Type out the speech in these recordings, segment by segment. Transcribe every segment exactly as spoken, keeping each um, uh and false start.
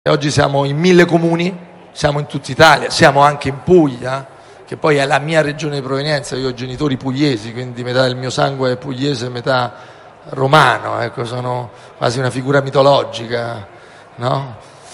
e oggi siamo in mille comuni, siamo in tutta Italia, siamo anche in Puglia, che poi è la mia regione di provenienza. Io ho genitori pugliesi, quindi metà del mio sangue è pugliese, metà romano, ecco, sono quasi una figura mitologica, no?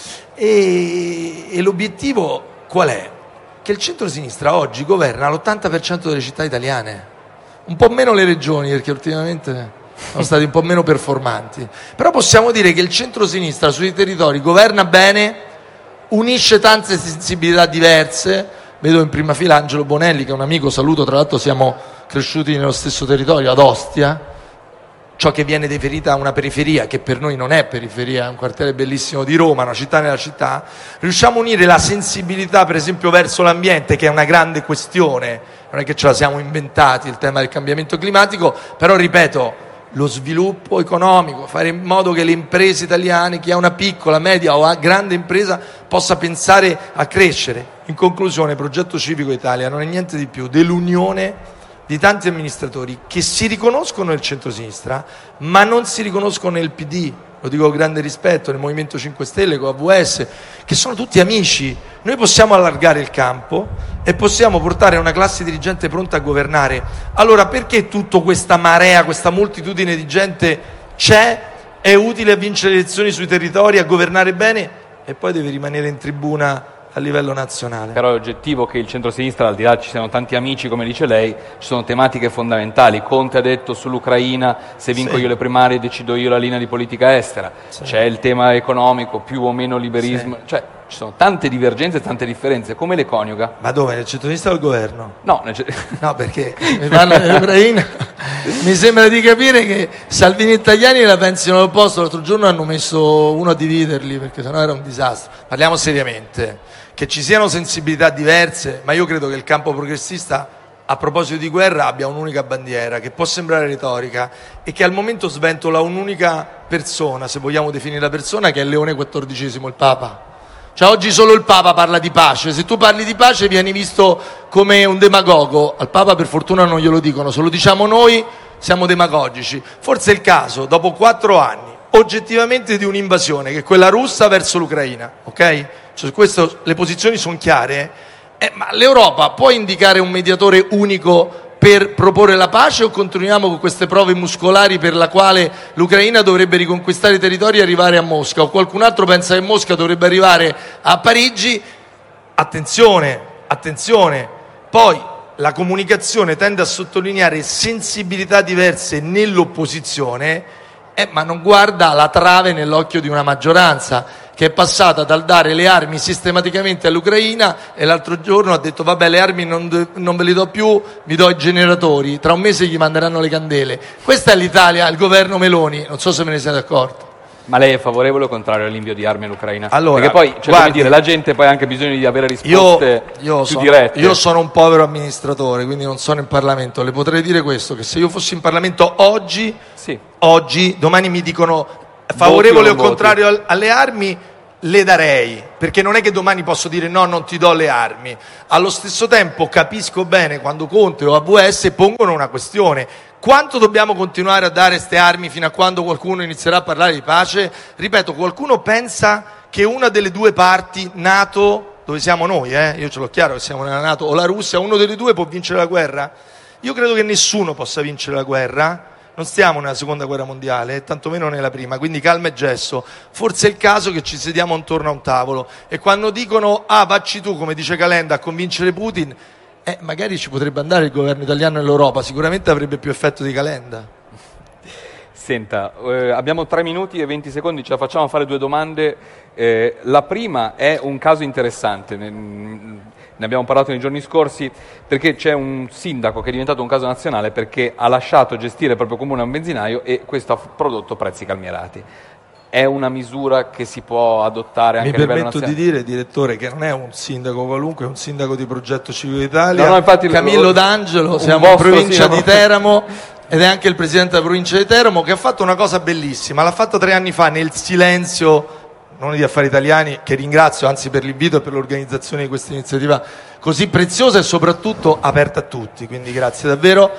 E, e l'obiettivo qual è? Che il centro-sinistra oggi governa l'ottanta per cento delle città italiane, un po' meno le regioni, perché ultimamente sono stati un po' meno performanti, però possiamo dire che il centro-sinistra sui territori governa bene, unisce tante sensibilità diverse. Vedo in prima fila Angelo Bonelli, che è un amico, saluto, tra l'altro siamo cresciuti nello stesso territorio, ad Ostia, ciò che viene definita una periferia, che per noi non è periferia, è un quartiere bellissimo di Roma, una città nella città. Riusciamo a unire la sensibilità, per esempio, verso l'ambiente, che è una grande questione, non è che ce la siamo inventati, il tema del cambiamento climatico, però ripeto, lo sviluppo economico, fare in modo che le imprese italiane, chi ha una piccola, media o grande impresa, possa pensare a crescere. In conclusione, Progetto Civico Italia non è niente di più dell'unione di tanti amministratori che si riconoscono nel centro-sinistra, ma non si riconoscono nel P D, lo dico con grande rispetto, nel Movimento cinque Stelle, con A V S, che sono tutti amici. Noi possiamo allargare il campo e possiamo portare una classe dirigente pronta a governare. Allora perché tutta questa marea, questa moltitudine di gente c'è, è utile a vincere le elezioni sui territori, a governare bene, e poi deve rimanere in tribuna a livello nazionale? Però è oggettivo che il centro-sinistra, al di là ci siano tanti amici, come dice lei, ci sono tematiche fondamentali. Conte ha detto sull'Ucraina: se vinco sì. io le primarie decido io la linea di politica estera. Sì. C'è il tema economico, più o meno liberismo, sì. cioè ci sono tante divergenze e tante differenze. Come le coniuga? Ma dove? Nel centro-sinistra o al governo? No, nel c- no, perché mi parla dell'Ucraina. Mi sembra di capire che Salvini e Tajani la pensino all'opposto. L'altro giorno hanno messo uno a dividerli, perché sennò era un disastro. Parliamo seriamente. Che ci siano sensibilità diverse, ma io credo che il campo progressista, a proposito di guerra, abbia un'unica bandiera, che può sembrare retorica e che al momento sventola un'unica persona, se vogliamo definire la persona, che è Leone quattordicesimo, il Papa. Cioè oggi solo il Papa parla di pace. Se tu parli di pace vieni visto come un demagogo. Al Papa per fortuna non glielo dicono, se lo diciamo noi siamo demagogici. Forse è il caso, dopo quattro anni, oggettivamente, di un'invasione, che è quella russa verso l'Ucraina, ok? Cioè, questo, le posizioni sono chiare, eh, ma l'Europa può indicare un mediatore unico per proporre la pace, o continuiamo con queste prove muscolari per la quale l'Ucraina dovrebbe riconquistare i territori e arrivare a Mosca, o qualcun altro pensa che Mosca dovrebbe arrivare a Parigi? Attenzione, attenzione. Poi la comunicazione tende a sottolineare sensibilità diverse nell'opposizione, eh, ma non guarda la trave nell'occhio di una maggioranza che è passata dal dare le armi sistematicamente all'Ucraina, e l'altro giorno ha detto: vabbè, le armi non, de- non ve le do più, vi do i generatori, tra un mese gli manderanno le candele. Questa è l'Italia, il governo Meloni, non so se ve ne siete accorti. Ma lei è favorevole o contrario all'invio di armi all'Ucraina? Allora, perché poi, cioè, guardi, come dire, la gente poi ha anche bisogno di avere risposte io, io più sono, dirette. Io sono un povero amministratore, quindi non sono in Parlamento. Le potrei dire questo, che se io fossi in Parlamento oggi, sì. oggi, domani mi dicono favorevole o contrario voti. alle armi, le darei, perché non è che domani posso dire no, non ti do le armi. Allo stesso tempo capisco bene quando Conte o A V S pongono una questione: quanto dobbiamo continuare a dare queste armi fino a quando qualcuno inizierà a parlare di pace? Ripeto, qualcuno pensa che una delle due parti, NATO, dove siamo noi, eh? io ce l'ho chiaro che siamo nella NATO, o la Russia, uno delle due può vincere la guerra? Io credo che nessuno possa vincere la guerra. Non stiamo nella seconda guerra mondiale, tantomeno nella prima, quindi calma e gesso. Forse è il caso che ci sediamo intorno a un tavolo, e quando dicono ah vacci tu, come dice Calenda, a convincere Putin, eh, magari ci potrebbe andare il governo italiano nell'Europa, sicuramente avrebbe più effetto di Calenda. Senta, eh, abbiamo tre minuti e venti secondi, ce la facciamo fare due domande. Eh, la prima è un caso interessante, ne, ne abbiamo parlato nei giorni scorsi, perché c'è un sindaco che è diventato un caso nazionale perché ha lasciato gestire il proprio comune a un benzinaio e questo ha prodotto prezzi calmierati. È una misura che si può adottare anche Mi a livello permetto nazionale? di dire, direttore, che non è un sindaco qualunque, è un sindaco di Progetto Civico Italia, no, no, infatti, Camillo lo, D'Angelo, siamo in provincia di Teramo, ed è anche il presidente della provincia di Teramo, che ha fatto una cosa bellissima. L'ha fatta tre anni fa nel silenzio, non di Affari Italiani, che ringrazio anzi per l'invito e per l'organizzazione di questa iniziativa così preziosa e soprattutto aperta a tutti, quindi grazie davvero.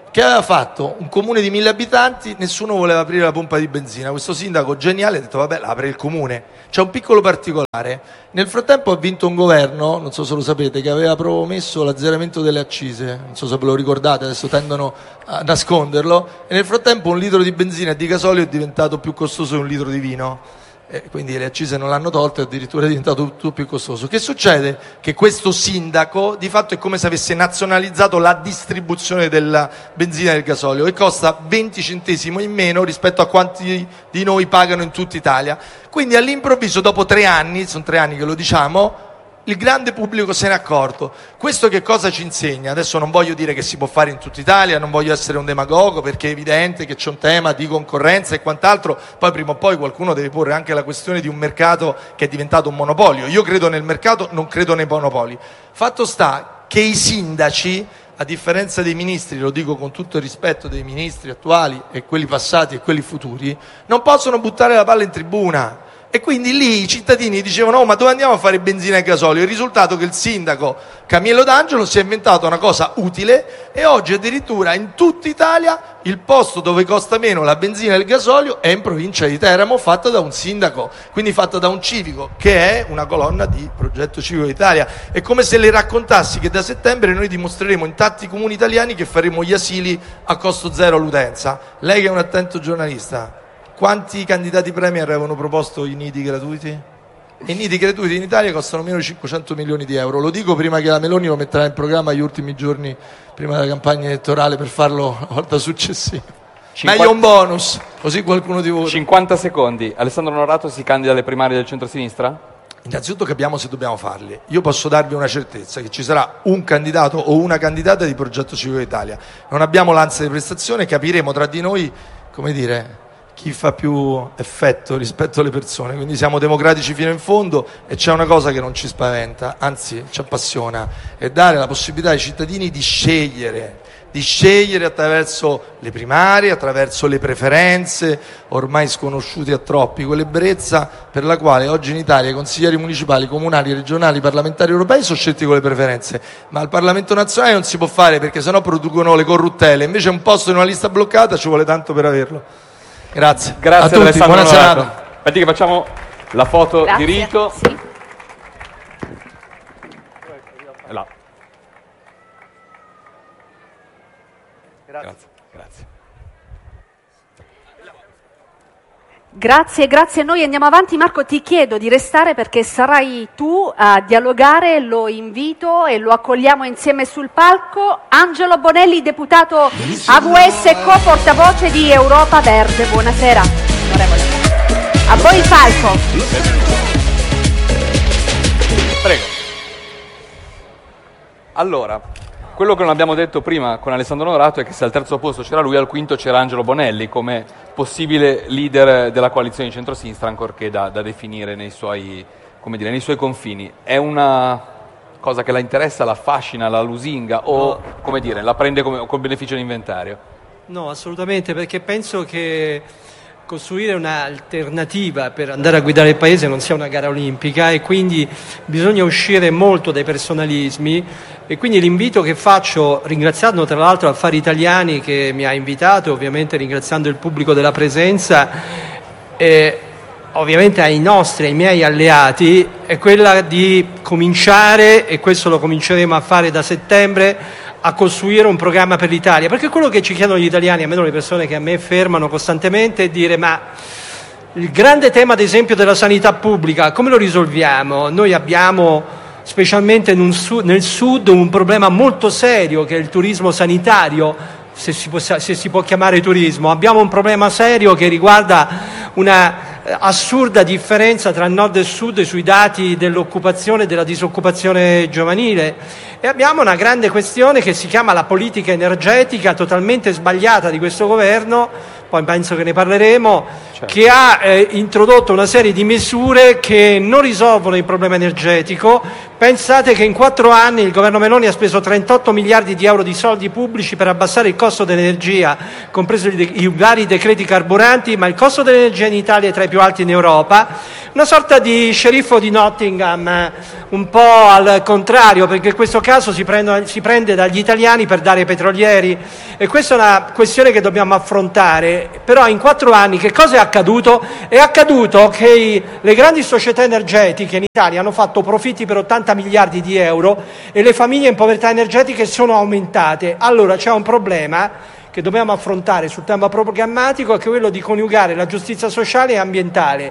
che aveva fatto un comune di mille abitanti, nessuno voleva aprire la pompa di benzina. Questo sindaco geniale ha detto vabbè, la apre il comune. C'è un piccolo particolare: nel frattempo ha vinto un governo, non so se lo sapete, che aveva promesso l'azzeramento delle accise, non so se ve lo ricordate, adesso tendono a nasconderlo, e nel frattempo un litro di benzina e di gasolio è diventato più costoso di un litro di vino. E quindi le accise non l'hanno tolte, addirittura è diventato tutto più costoso. Che succede? Che questo sindaco di fatto è come se avesse nazionalizzato la distribuzione della benzina e del gasolio, e costa venti centesimi in meno rispetto a quanti di noi pagano in tutta Italia. Quindi all'improvviso, dopo tre anni, sono tre anni che lo diciamo, il grande pubblico se n'è accorto. Questo che cosa ci insegna? Adesso non voglio dire che si può fare in tutta Italia, non voglio essere un demagogo, perché è evidente che c'è un tema di concorrenza e quant'altro, poi prima o poi qualcuno deve porre anche la questione di un mercato che è diventato un monopolio. Io credo nel mercato, non credo nei monopoli. Fatto sta che i sindaci, a differenza dei ministri, lo dico con tutto il rispetto dei ministri attuali e quelli passati e quelli futuri, non possono buttare la palla in tribuna. E quindi lì i cittadini dicevano: oh, ma dove andiamo a fare benzina e gasolio? Il risultato è che il sindaco Camillo D'Angelo si è inventato una cosa utile, e oggi addirittura in tutta Italia il posto dove costa meno la benzina e il gasolio è in provincia di Teramo, fatta da un sindaco, quindi fatta da un civico, che è una colonna di Progetto Civico d'Italia. È come se le raccontassi che da settembre noi dimostreremo in tanti comuni italiani che faremo gli asili a costo zero all'utenza. Lei che è un attento giornalista, quanti candidati premier avevano proposto i nidi gratuiti? I nidi gratuiti in Italia costano meno di cinquecento milioni di euro. Lo dico prima che la Meloni lo metterà in programma gli ultimi giorni prima della campagna elettorale, per farlo la volta successiva. cinquanta Meglio un bonus, così qualcuno di voi. cinquanta secondi. Alessandro Onorato si candida alle primarie del centro-sinistra? Innanzitutto capiamo se dobbiamo farli. Io posso darvi una certezza, che ci sarà un candidato o una candidata di Progetto Civico d'Italia. Non abbiamo l'ansia di prestazione, capiremo tra di noi, come dire, chi fa più effetto rispetto alle persone. Quindi siamo democratici fino in fondo, e c'è una cosa che non ci spaventa, anzi ci appassiona: è dare la possibilità ai cittadini di scegliere, di scegliere attraverso le primarie, attraverso le preferenze ormai sconosciute a troppi, quell'ebbrezza per la quale oggi in Italia i consiglieri municipali, comunali, regionali, parlamentari europei sono scelti con le preferenze, ma al Parlamento nazionale non si può fare, perché sennò producono le corruttele. Invece un posto in una lista bloccata ci vuole tanto per averlo. Grazie. Grazie a tutti, buona serata. Aspetti che facciamo la foto Grazie. di rito. Sì. Là. Grazie. Grazie. Grazie, grazie a noi, andiamo avanti. Marco, ti chiedo di restare perché sarai tu a dialogare, lo invito e lo accogliamo insieme sul palco. Angelo Bonelli, deputato A V S, co-portavoce di Europa Verde. Buonasera, onorevole. A voi il palco. Prego. Allora, quello che non abbiamo detto prima con Alessandro Onorato è che se al terzo posto c'era lui, al quinto c'era Angelo Bonelli come possibile leader della coalizione di centrosinistra, ancorché da, da definire nei suoi, come dire, nei suoi confini. È una cosa che la interessa, la affascina, la lusinga o, no, come dire, la prende come, col beneficio di inventario? No, assolutamente, perché penso che costruire un'alternativa per andare a guidare il paese non sia una gara olimpica, e quindi bisogna uscire molto dai personalismi. E quindi l'invito che faccio, ringraziando tra l'altro Affari Italiani che mi ha invitato, ovviamente ringraziando il pubblico della presenza, e ovviamente ai nostri, ai miei alleati, è quella di cominciare, e questo lo cominceremo a fare da settembre, a costruire un programma per l'Italia, perché quello che ci chiedono gli italiani, almeno le persone che a me fermano costantemente, è dire: ma il grande tema ad esempio della sanità pubblica come lo risolviamo? Noi abbiamo, specialmente nel sud, nel sud, un problema molto serio che è il turismo sanitario, se si può, se si può chiamare turismo. Abbiamo un problema serio che riguarda una assurda differenza tra nord e sud sui dati dell'occupazione e della disoccupazione giovanile, e abbiamo una grande questione che si chiama la politica energetica totalmente sbagliata di questo governo, poi penso che ne parleremo, certo, che ha eh, introdotto una serie di misure che non risolvono il problema energetico, Pensate che in quattro anni il governo Meloni ha speso trentotto miliardi di euro di soldi pubblici per abbassare il costo dell'energia, compreso i, i vari decreti carburanti, ma il costo dell'energia in Italia è tra i più alti in Europa. Una sorta di sceriffo di Nottingham, un po' al contrario, perché in questo caso si, prende, si prende dagli italiani per dare ai petrolieri, e questa è una questione che dobbiamo affrontare. Però in quattro anni che cosa è accaduto? È accaduto che i, le grandi società energetiche in Italia hanno fatto profitti per ottanta miliardi di euro e le famiglie in povertà energetica sono aumentate. Allora c'è un problema che dobbiamo affrontare sul tema programmatico, che è quello di coniugare la giustizia sociale e ambientale.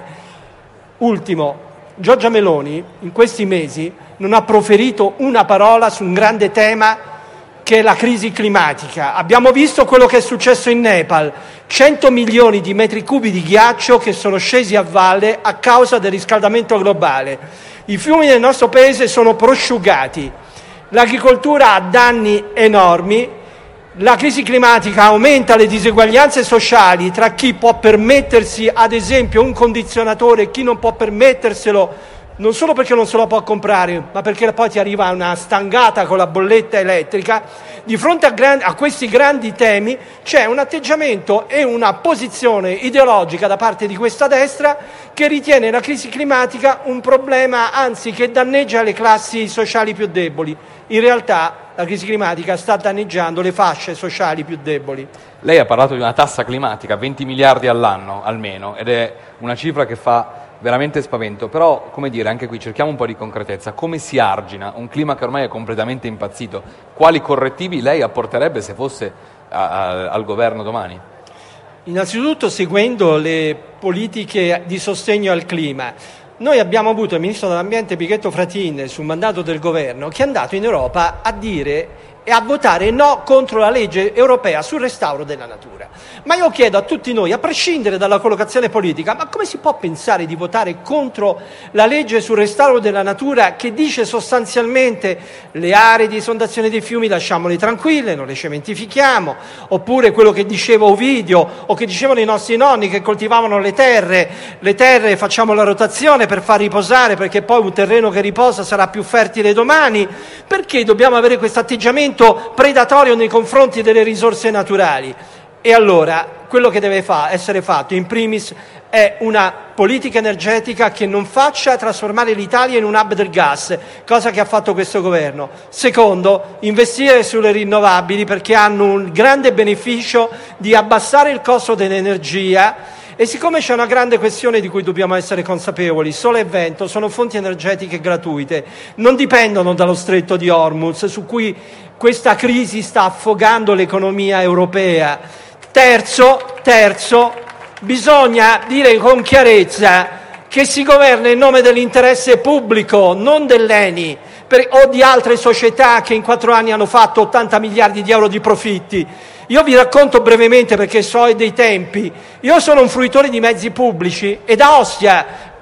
Ultimo, Giorgia Meloni in questi mesi non ha proferito una parola su un grande tema che è la crisi climatica. Abbiamo visto quello che è successo in Nepal, cento milioni di metri cubi di ghiaccio che sono scesi a valle a causa del riscaldamento globale. I fiumi nel nostro paese sono prosciugati, l'agricoltura ha danni enormi, la crisi climatica aumenta le diseguaglianze sociali tra chi può permettersi ad esempio un condizionatore e chi non può permetterselo, non solo perché non se lo può comprare, ma perché poi ti arriva una stangata con la bolletta elettrica. Di fronte a, gran- a questi grandi temi c'è un atteggiamento e una posizione ideologica da parte di questa destra che ritiene la crisi climatica un problema, anzi, che danneggia le classi sociali più deboli. In realtà la crisi climatica sta danneggiando le fasce sociali più deboli. Lei ha parlato di una tassa climatica, venti miliardi all'anno almeno, ed è una cifra che fa veramente spavento, però, come dire, anche qui cerchiamo un po' di concretezza. Come si argina un clima che ormai è completamente impazzito? Quali correttivi lei apporterebbe se fosse a, a, al governo domani? Innanzitutto seguendo le politiche di sostegno al clima. Noi abbiamo avuto il Ministro dell'Ambiente Pichetto Fratin sul mandato del governo che è andato in Europa a dire e a votare no contro la legge europea sul restauro della natura. Ma io chiedo a tutti noi, a prescindere dalla collocazione politica, ma come si può pensare di votare contro la legge sul restauro della natura che dice sostanzialmente le aree di esondazione dei fiumi lasciamole tranquille, non le cementifichiamo, oppure quello che diceva Ovidio o che dicevano i nostri nonni che coltivavano le terre, le terre facciamo la rotazione per far riposare perché poi un terreno che riposa sarà più fertile domani. Perché dobbiamo avere questo atteggiamento predatorio nei confronti delle risorse naturali? E allora quello che deve fa, essere fatto in primis è una politica energetica che non faccia trasformare l'Italia in un hub del gas, cosa che ha fatto questo governo. Secondo, investire sulle rinnovabili perché hanno un grande beneficio di abbassare il costo dell'energia. E siccome c'è una grande questione di cui dobbiamo essere consapevoli, sole e vento sono fonti energetiche gratuite, non dipendono dallo stretto di Hormuz, su cui questa crisi sta affogando l'economia europea. Terzo, terzo, bisogna dire con chiarezza che si governa in nome dell'interesse pubblico, non dell'Eni per, o di altre società che in quattro anni hanno fatto ottanta miliardi di euro di profitti. Io vi racconto brevemente perché so dei tempi. Io sono un fruitore di mezzi pubblici e da Ostia,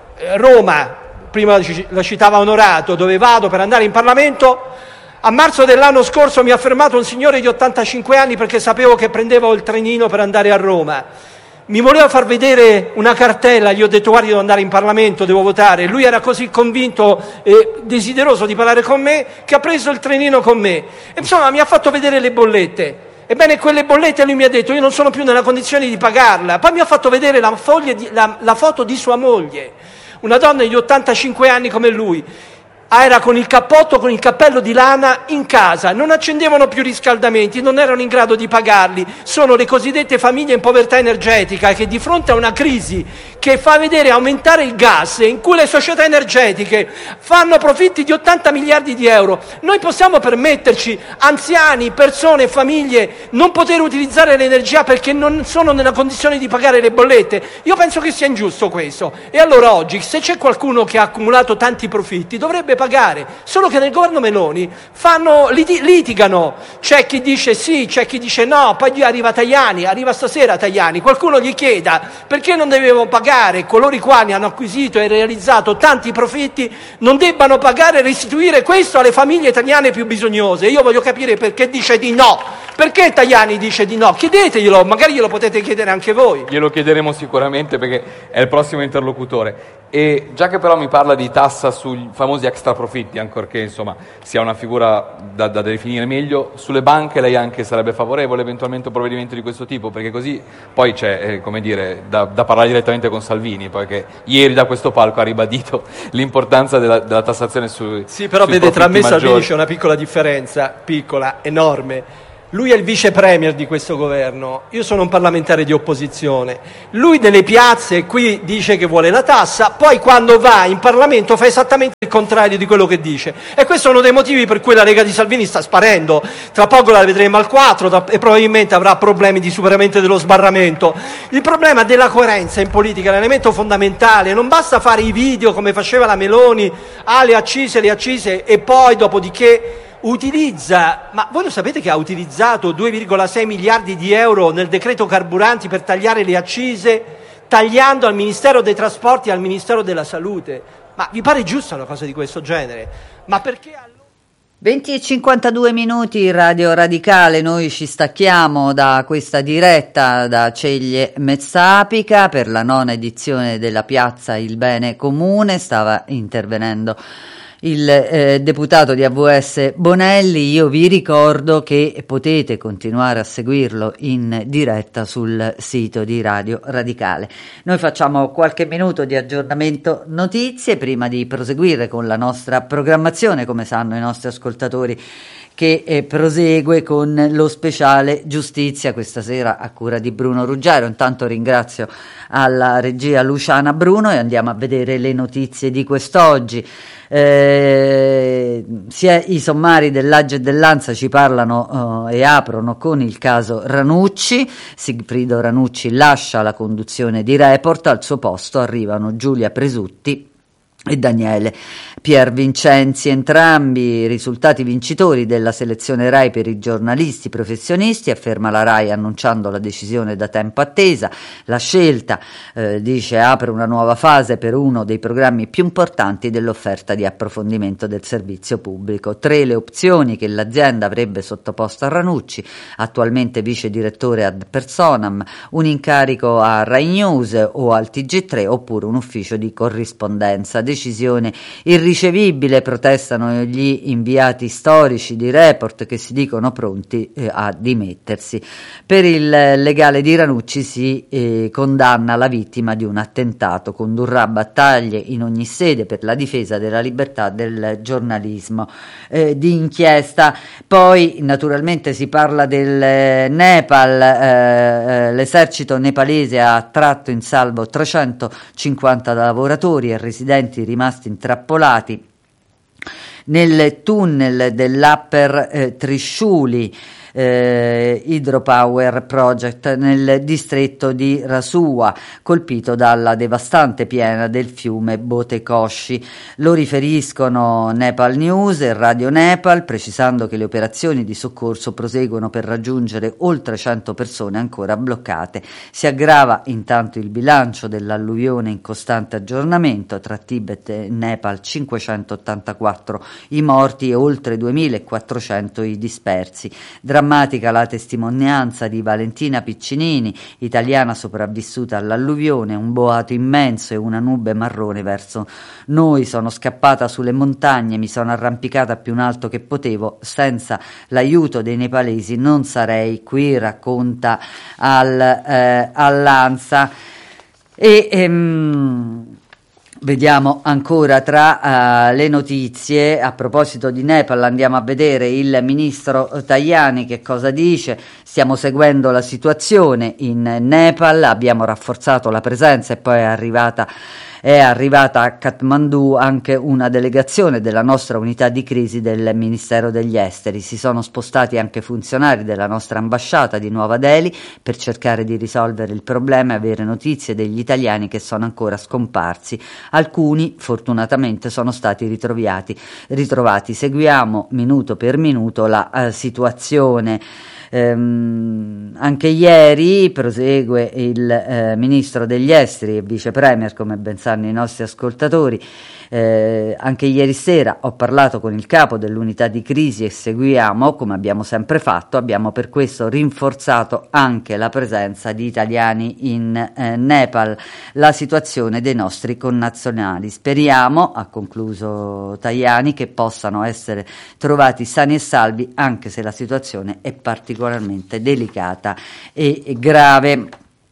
Roma, prima la citava Onorato, dove vado per andare in Parlamento, a marzo dell'anno scorso mi ha fermato un signore di ottantacinque anni perché sapevo che prendevo il trenino per andare a Roma. Mi voleva far vedere una cartella, gli ho detto guardi devo andare in Parlamento, devo votare. Lui era così convinto e desideroso di parlare con me che ha preso il trenino con me. E insomma mi ha fatto vedere le bollette. Ebbene, quelle bollette lui mi ha detto io non sono più nella condizione di pagarla. Poi mi ha fatto vedere la, di, la, la foto di sua moglie, una donna di ottantacinque anni come lui. Era con il cappotto, con il cappello di lana in casa, non accendevano più riscaldamenti, non erano in grado di pagarli. Sono le cosiddette famiglie in povertà energetica che di fronte a una crisi che fa vedere aumentare il gas, in cui le società energetiche fanno profitti di ottanta miliardi di euro, noi possiamo permetterci, anziani, persone, famiglie, non poter utilizzare l'energia perché non sono nella condizione di pagare le bollette? Io penso che sia ingiusto questo. E allora oggi, se c'è qualcuno che ha accumulato tanti profitti, dovrebbe pagare, solo che nel governo Meloni fanno, lit- litigano, c'è chi dice sì, c'è chi dice no, poi arriva Tajani, arriva stasera Tajani, qualcuno gli chieda perché non devono pagare coloro i quali hanno acquisito e realizzato tanti profitti, non debbano pagare e restituire questo alle famiglie italiane più bisognose. Io voglio capire perché dice di no, perché Tajani dice di no, chiedeteglielo, magari glielo potete chiedere anche voi. Glielo chiederemo sicuramente perché è il prossimo interlocutore. E già che però mi parla di tassa sui famosi extra profitti, ancorché insomma sia una figura da, da definire meglio, sulle banche lei anche sarebbe favorevole eventualmente a un provvedimento di questo tipo? Perché così poi c'è, eh, come dire, da, da parlare direttamente con Salvini, poi che ieri da questo palco ha ribadito l'importanza della, della tassazione su Sì, però vede, tra me e Salvini c'è una piccola differenza, piccola, enorme. Lui è il vice premier di questo governo, io sono un parlamentare di opposizione. Lui nelle piazze qui dice che vuole la tassa, poi quando va in Parlamento fa esattamente il contrario di quello che dice. E questo è uno dei motivi per cui la Lega di Salvini sta sparendo. Tra poco la vedremo al quattro tra, e probabilmente avrà problemi di superamento dello sbarramento. Il problema della coerenza in politica è un elemento fondamentale. Non basta fare i video come faceva la Meloni, ah le accise, le accise, e poi dopodiché utilizza, ma voi lo sapete che ha utilizzato due virgola sei miliardi di euro nel decreto carburanti per tagliare le accise, tagliando al Ministero dei Trasporti e al Ministero della Salute? Ma vi pare giusta una cosa di questo genere? Ma perché allora... venti e cinquantadue minuti, Radio Radicale, noi ci stacchiamo da questa diretta da Ceglie Mezzapica per la nona edizione della Piazza Il Bene Comune. Stava intervenendo il eh, deputato di A V S Bonelli. Io vi ricordo che potete continuare a seguirlo in diretta sul sito di Radio Radicale. Noi facciamo qualche minuto di aggiornamento notizie prima di proseguire con la nostra programmazione, come sanno i nostri ascoltatori, che eh, prosegue con lo speciale giustizia questa sera a cura di Bruno Ruggero. Intanto ringrazio alla regia Luciana Bruno e andiamo a vedere le notizie di quest'oggi. Eh, sia i sommari dell'A G e dell'ANSA ci parlano eh, e aprono con il caso Ranucci. Sigfrido Ranucci lascia la conduzione di Report, al suo posto arrivano Giulia Presutti e Daniele Piervincenzi, entrambi risultati vincitori della selezione Rai per i giornalisti professionisti, afferma la Rai annunciando la decisione da tempo attesa. La scelta, eh, dice, apre una nuova fase per uno dei programmi più importanti dell'offerta di approfondimento del servizio pubblico. Tre le opzioni che l'azienda avrebbe sottoposto a Ranucci, attualmente vice direttore ad personam, un incarico a Rai News o al T G tre oppure un ufficio di corrispondenza. Decisione irricevibile, protestano gli inviati storici di Report che si dicono pronti eh, a dimettersi. Per il legale di Ranucci si eh, condanna la vittima di un attentato, condurrà battaglie in ogni sede per la difesa della libertà del giornalismo eh, di inchiesta. Poi naturalmente si parla del Nepal, eh, l'esercito nepalese ha tratto in salvo trecentocinquanta lavoratori e residenti rimasti intrappolati nel tunnel dell'Upper eh, Trishuli eh, Hydropower Project nel distretto di Rasua, colpito dalla devastante piena del fiume Botekoshi. Lo riferiscono Nepal News e Radio Nepal, precisando che le operazioni di soccorso proseguono per raggiungere oltre cento persone ancora bloccate. Si aggrava intanto il bilancio dell'alluvione in costante aggiornamento, tra Tibet e Nepal cinquecentottantaquattro i morti e oltre duemilaquattrocento i dispersi. Drammatica la testimonianza di Valentina Piccinini, italiana sopravvissuta all'alluvione, un boato immenso e una nube marrone verso noi. Sono scappata sulle montagne, mi sono arrampicata più in alto che potevo, senza l'aiuto dei nepalesi non sarei qui, racconta al, eh, all'ANSA. E ehm, vediamo ancora tra uh, le notizie, a proposito di Nepal andiamo a vedere il ministro Tajani che cosa dice. Stiamo seguendo la situazione in Nepal, abbiamo rafforzato la presenza e poi è arrivata È arrivata a Kathmandu anche una delegazione della nostra unità di crisi del Ministero degli Esteri. Si sono spostati anche funzionari della nostra ambasciata di Nuova Delhi per cercare di risolvere il problema e avere notizie degli italiani che sono ancora scomparsi. Alcuni, fortunatamente, sono stati ritrovati. ritrovati. Seguiamo minuto per minuto la uh, situazione. Ehm, anche ieri, prosegue il eh, ministro degli esteri e vice premier, come ben sanno i nostri ascoltatori, Eh, anche ieri sera ho parlato con il capo dell'unità di crisi e seguiamo, come abbiamo sempre fatto, abbiamo per questo rinforzato anche la presenza di italiani in eh, Nepal, la situazione dei nostri connazionali. Speriamo, ha concluso Tajani, che possano essere trovati sani e salvi, anche se la situazione è particolarmente delicata e, e grave.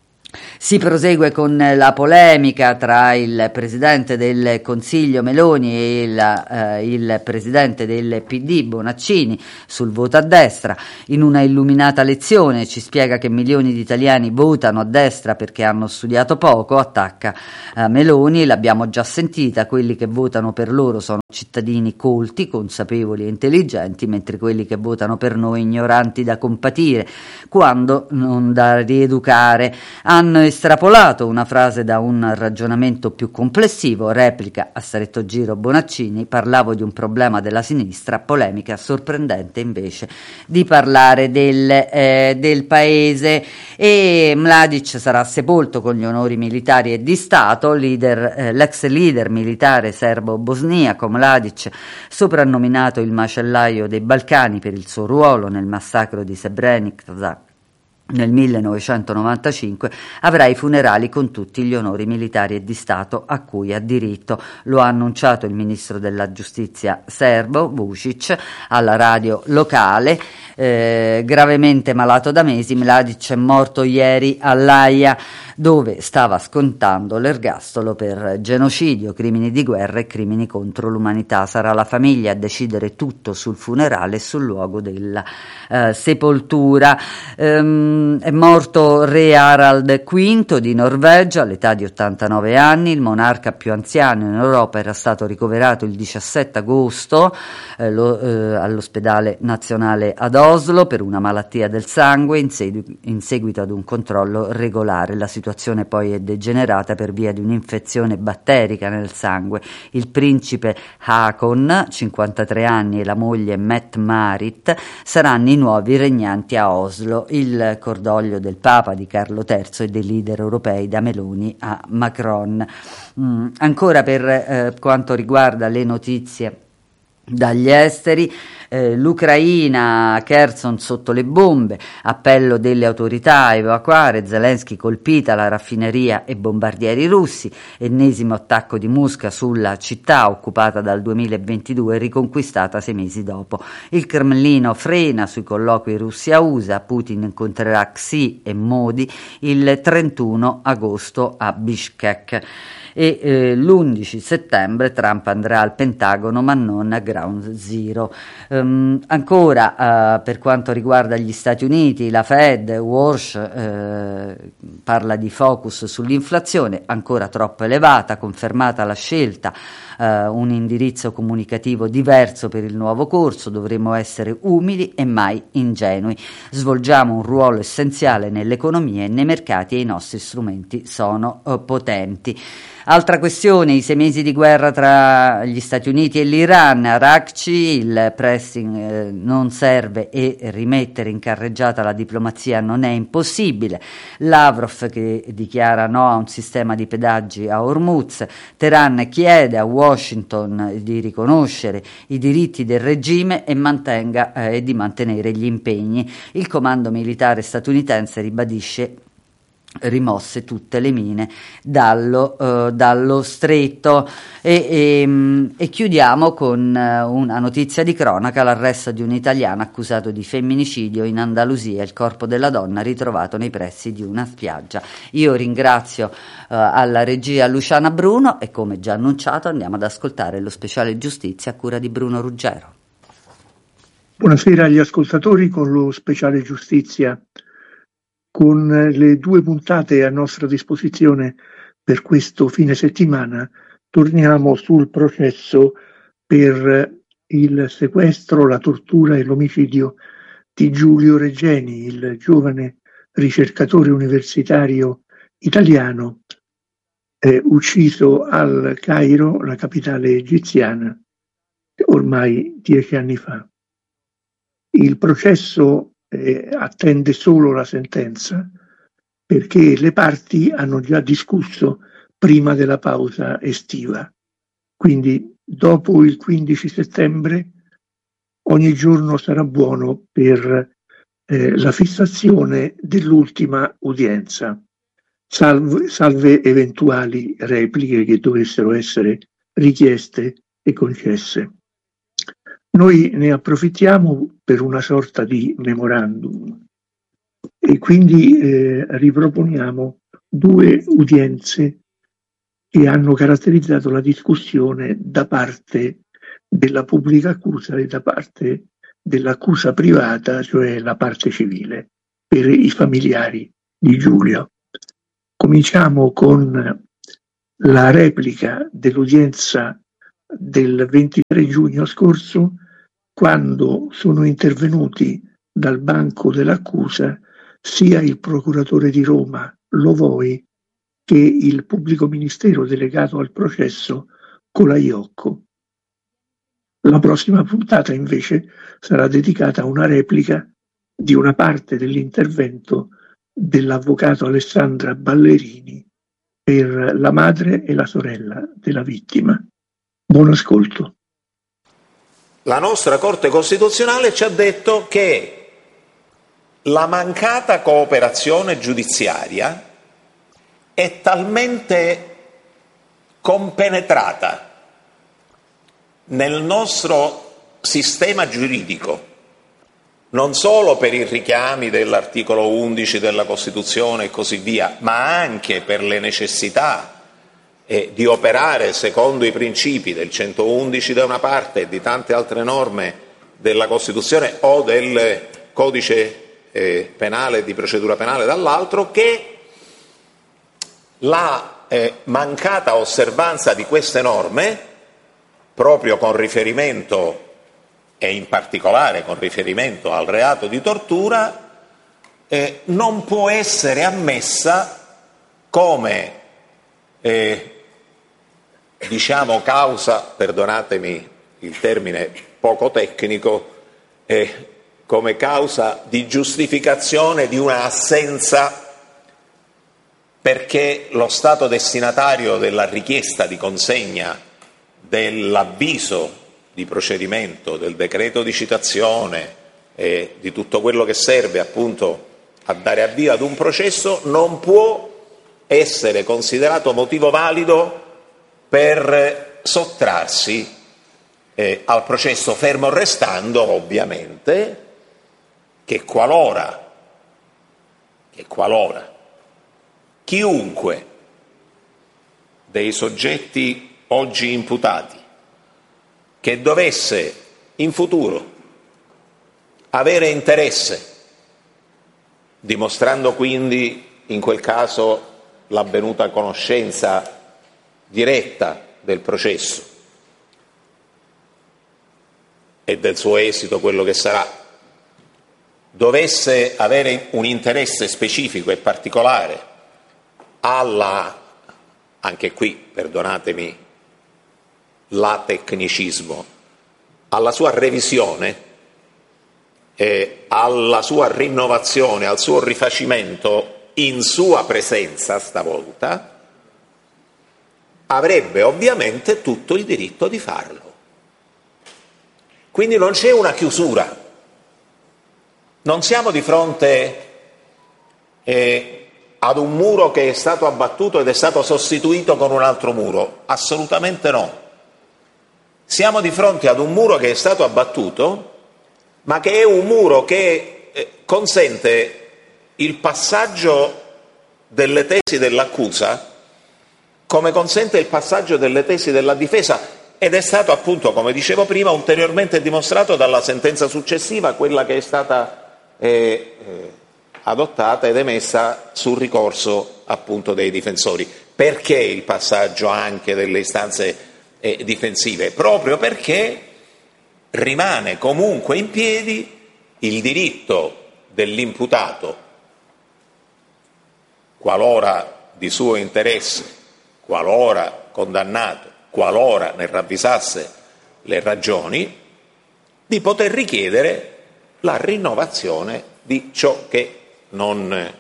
Si prosegue con la polemica tra il Presidente del Consiglio Meloni e il, eh, il Presidente del P D Bonaccini sul voto a destra. In una illuminata lezione ci spiega che milioni di italiani votano a destra perché hanno studiato poco, attacca eh, Meloni, l'abbiamo già sentita, quelli che votano per loro sono cittadini colti, consapevoli e intelligenti, mentre quelli che votano per noi ignoranti da compatire, quando non da rieducare. Hanno estrapolato una frase da un ragionamento più complessivo, replica a stretto giro Bonaccini, parlavo di un problema della sinistra, polemica sorprendente invece di parlare del, eh, del paese. E Mladic sarà sepolto con gli onori militari e di Stato, leader, eh, l'ex leader militare serbo-bosniaco Mladic, soprannominato il macellaio dei Balcani per il suo ruolo nel massacro di Srebrenica nel millenovecentonovantacinque, avrà i funerali con tutti gli onori militari e di Stato a cui ha diritto. Lo ha annunciato il ministro della giustizia serbo Vučić alla radio locale. Eh, gravemente malato da mesi, Mladic è morto ieri all'Aia, dove stava scontando l'ergastolo per genocidio, crimini di guerra e crimini contro l'umanità. Sarà la famiglia a decidere tutto sul funerale e sul luogo della eh, sepoltura. Ehm, è morto re Harald V di Norvegia all'età di ottantanove anni, il monarca più anziano in Europa. Era stato ricoverato il diciassette agosto eh, lo, eh, all'ospedale nazionale ad Oslo per una malattia del sangue in, segu- in seguito ad un controllo regolare. La situazione poi è degenerata per via di un'infezione batterica nel sangue. Il principe Haakon, cinquantatré anni, e la moglie Mette-Marit saranno i nuovi regnanti a Oslo. Il cordoglio del Papa, di Carlo terzo e dei leader europei da Meloni a Macron. Mm, ancora per eh, quanto riguarda le notizie dagli esteri, eh, l'Ucraina, Kherson sotto le bombe, appello delle autorità a evacuare, Zelensky colpita la raffineria e bombardieri russi, ennesimo attacco di Mosca sulla città occupata dal duemilaventidue e riconquistata sei mesi dopo. Il Cremlino frena sui colloqui Russia-U S A, Putin incontrerà Xi e Modi il trentuno agosto a Bishkek. E eh, l'undici settembre Trump andrà al Pentagono ma non a Ground Zero. Um, ancora uh, per quanto riguarda gli Stati Uniti, la Fed, Walsh, eh, parla di focus sull'inflazione ancora troppo elevata, confermata la scelta, uh, un indirizzo comunicativo diverso per il nuovo corso, dovremo essere umili e mai ingenui, svolgiamo un ruolo essenziale nell'economia e nei mercati e i nostri strumenti sono uh, potenti. Altra questione, i sei mesi di guerra tra gli Stati Uniti e l'Iran. Arakci, il pressing eh, non serve e rimettere in carreggiata la diplomazia non è impossibile. Lavrov che dichiara no a un sistema di pedaggi a Hormuz. Teheran chiede a Washington di riconoscere i diritti del regime e mantenga eh, e di mantenere gli impegni. Il comando militare statunitense ribadisce rimosse tutte le mine dallo, uh, dallo stretto. E, e, e chiudiamo con uh, una notizia di cronaca: l'arresto di un italiano accusato di femminicidio in Andalusia, il corpo della donna ritrovato nei pressi di una spiaggia. Io ringrazio uh, alla regia Luciana Bruno e, come già annunciato, andiamo ad ascoltare lo speciale giustizia a cura di Bruno Ruggero. Buonasera agli ascoltatori con lo speciale giustizia. Con le due puntate a nostra disposizione per questo fine settimana, torniamo sul processo per il sequestro, la tortura e l'omicidio di Giulio Regeni, il giovane ricercatore universitario italiano eh, ucciso al Cairo, la capitale egiziana, ormai dieci anni fa. Il processo Eh, attende solo la sentenza perché le parti hanno già discusso prima della pausa estiva. Quindi dopo il quindici settembre ogni giorno sarà buono per eh, la fissazione dell'ultima udienza, salve, salve eventuali repliche che dovessero essere richieste e concesse. Noi ne approfittiamo per una sorta di memorandum e quindi eh, riproponiamo due udienze che hanno caratterizzato la discussione da parte della pubblica accusa e da parte dell'accusa privata, cioè la parte civile, per i familiari di Giulio. Cominciamo con la replica dell'udienza del ventitré giugno scorso, quando sono intervenuti dal banco dell'accusa sia il procuratore di Roma Lovoi che il pubblico ministero delegato al processo Colaiocco. La prossima puntata invece sarà dedicata a una replica di una parte dell'intervento dell'avvocato Alessandra Ballerini per la madre e la sorella della vittima. Buon ascolto. La nostra Corte Costituzionale ci ha detto che la mancata cooperazione giudiziaria è talmente compenetrata nel nostro sistema giuridico, non solo per i richiami dell'articolo undici della Costituzione e così via, ma anche per le necessità eh, di operare secondo i principi del centoundici da una parte e di tante altre norme della Costituzione o del Codice eh, penale e di procedura penale dall'altro, che la eh, mancata osservanza di queste norme, proprio con riferimento e in particolare con riferimento al reato di tortura, eh, non può essere ammessa come eh, diciamo causa, perdonatemi il termine poco tecnico, eh, come causa di giustificazione di una assenza, perché lo Stato destinatario della richiesta di consegna dell'avviso di procedimento, del decreto di citazione e di tutto quello che serve appunto a dare avvio ad un processo non può essere considerato motivo valido per sottrarsi eh, al processo, fermo restando ovviamente che qualora, che qualora chiunque dei soggetti oggi imputati che dovesse in futuro avere interesse, dimostrando quindi in quel caso l'avvenuta conoscenza diretta del processo e del suo esito, quello che sarà, dovesse avere un interesse specifico e particolare alla, anche qui perdonatemi la tecnicismo, alla sua revisione, eh, alla sua rinnovazione, al suo rifacimento in sua presenza stavolta, avrebbe ovviamente tutto il diritto di farlo. Quindi non c'è una chiusura, non siamo di fronte eh, ad un muro che è stato abbattuto ed è stato sostituito con un altro muro, assolutamente no. Siamo di fronte ad un muro che è stato abbattuto, ma che è un muro che eh, consente il passaggio delle tesi dell'accusa come consente il passaggio delle tesi della difesa, ed è stato appunto, come dicevo prima, ulteriormente dimostrato dalla sentenza successiva, quella che è stata eh, eh, adottata ed emessa sul ricorso appunto dei difensori. Perché il passaggio anche delle istanze eh, difensive? Proprio perché rimane comunque in piedi il diritto dell'imputato, qualora di suo interesse, qualora condannato, qualora ne ravvisasse le ragioni, di poter richiedere la rinnovazione di ciò che non,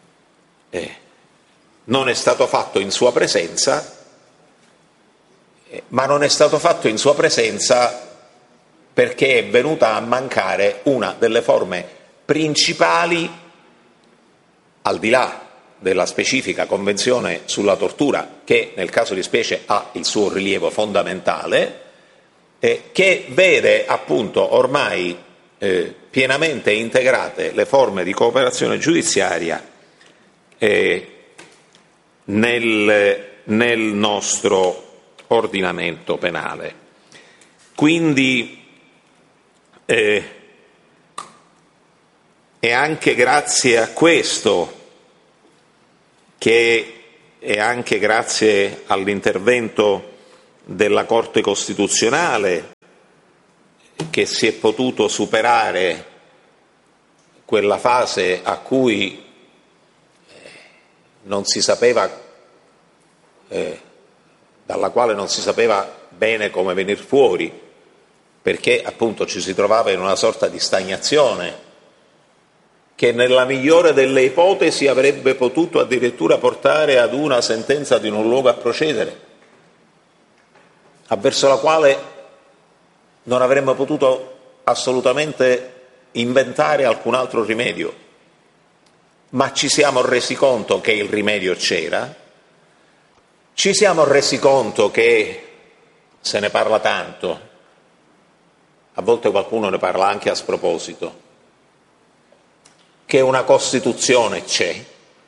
eh, non è stato fatto in sua presenza eh, ma non è stato fatto in sua presenza perché è venuta a mancare una delle forme principali, al di là della specifica Convenzione sulla tortura, che nel caso di specie ha il suo rilievo fondamentale, eh, che vede appunto ormai eh, pienamente integrate le forme di cooperazione giudiziaria eh, nel, nel nostro ordinamento penale. Quindi eh, è anche grazie a questo che è anche grazie all'intervento della Corte Costituzionale che si è potuto superare quella fase a cui non si sapeva, eh, dalla quale non si sapeva bene come venir fuori, perché appunto ci si trovava in una sorta di stagnazione che nella migliore delle ipotesi avrebbe potuto addirittura portare ad una sentenza di non luogo a procedere, avverso la quale non avremmo potuto assolutamente inventare alcun altro rimedio. Ma ci siamo resi conto che il rimedio c'era, ci siamo resi conto che se ne parla tanto, a volte qualcuno ne parla anche a sproposito, che una Costituzione c'è,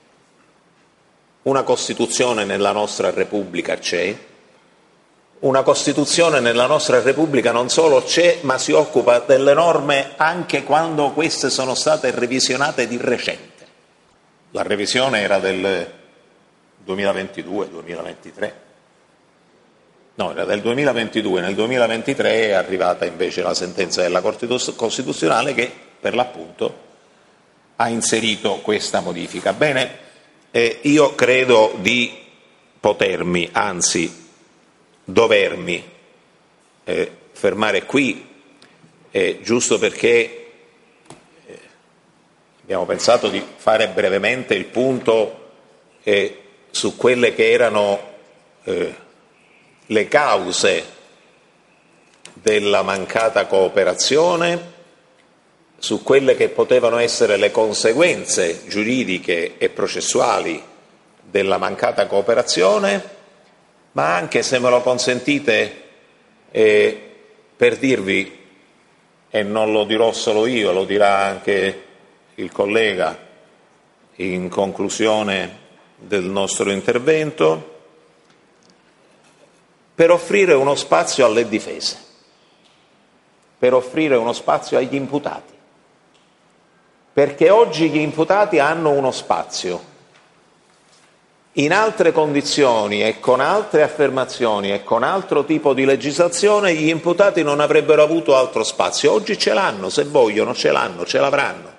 una Costituzione nella nostra Repubblica c'è, una Costituzione nella nostra Repubblica non solo c'è, ma si occupa delle norme anche quando queste sono state revisionate di recente. La revisione era del duemilaventidue duemilaventitré, no, era del duemilaventidue, nel duemilaventitré è arrivata invece la sentenza della Corte Costituzionale che per l'appunto ha inserito questa modifica. Bene, eh, io credo di potermi, anzi dovermi eh, fermare qui, eh, giusto perché eh, abbiamo pensato di fare brevemente il punto eh, su quelle che erano eh, le cause della mancata cooperazione, su quelle che potevano essere le conseguenze giuridiche e processuali della mancata cooperazione, ma anche, se me lo consentite, eh, per dirvi, e non lo dirò solo io, lo dirà anche il collega in conclusione del nostro intervento, per offrire uno spazio alle difese, per offrire uno spazio agli imputati. Perché oggi gli imputati hanno uno spazio. In altre condizioni e con altre affermazioni e con altro tipo di legislazione gli imputati non avrebbero avuto altro spazio. Oggi ce l'hanno, se vogliono, ce l'hanno, ce l'avranno.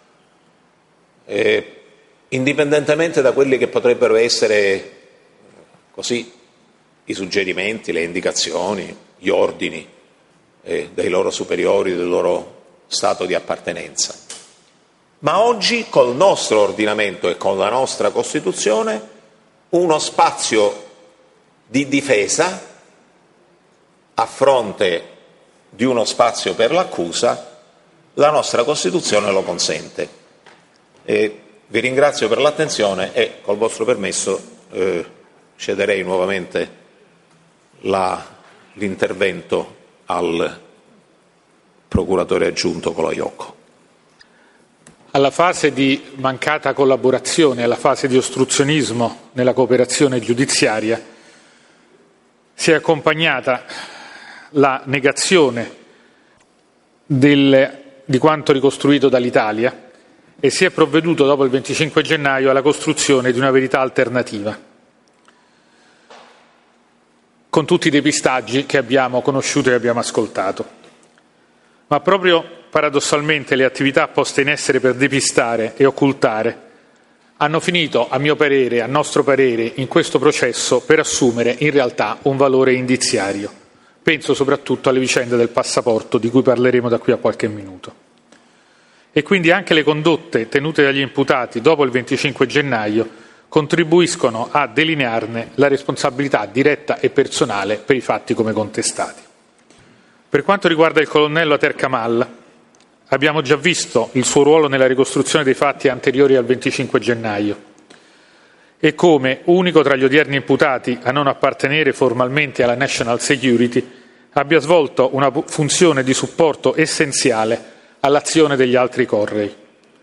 Eh, indipendentemente da quelli che potrebbero essere così i suggerimenti, le indicazioni, gli ordini eh, dei loro superiori, del loro stato di appartenenza. Ma oggi col nostro ordinamento e con la nostra Costituzione uno spazio di difesa a fronte di uno spazio per l'accusa, la nostra Costituzione lo consente. E vi ringrazio per l'attenzione e col vostro permesso eh, cederei nuovamente la, l'intervento al procuratore aggiunto Colaiocco. Alla fase di mancata collaborazione, alla fase di ostruzionismo nella cooperazione giudiziaria, si è accompagnata la negazione del, di quanto ricostruito dall'Italia e si è provveduto dopo il venticinque gennaio alla costruzione di una verità alternativa, con tutti i depistaggi che abbiamo conosciuto e abbiamo ascoltato. Ma proprio paradossalmente le attività poste in essere per depistare e occultare hanno finito, a mio parere, a nostro parere, in questo processo per assumere in realtà un valore indiziario. Penso soprattutto alle vicende del passaporto, di cui parleremo da qui a qualche minuto. E quindi anche le condotte tenute dagli imputati dopo il venticinque gennaio contribuiscono a delinearne la responsabilità diretta e personale per i fatti come contestati. Per quanto riguarda il colonnello Ater Kamal, abbiamo già visto il suo ruolo nella ricostruzione dei fatti anteriori al venticinque gennaio e come, unico tra gli odierni imputati a non appartenere formalmente alla National Security, abbia svolto una funzione di supporto essenziale all'azione degli altri Correi.